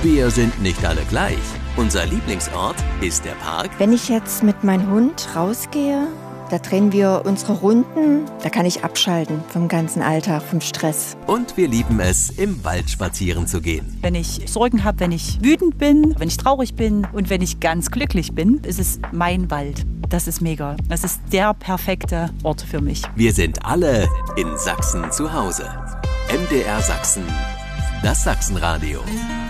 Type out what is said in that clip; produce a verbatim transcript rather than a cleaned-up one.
Wir sind nicht alle gleich. Unser Lieblingsort ist der Park. Wenn ich jetzt mit meinem Hund rausgehe, da drehen wir unsere Runden. Da kann ich abschalten vom ganzen Alltag, vom Stress. Und wir lieben es, im Wald spazieren zu gehen. Wenn ich Sorgen habe, wenn ich wütend bin, wenn ich traurig bin und wenn ich ganz glücklich bin, ist es mein Wald. Das ist mega. Das ist der perfekte Ort für mich. Wir sind alle in Sachsen zu Hause. M D R Sachsen, das Sachsenradio.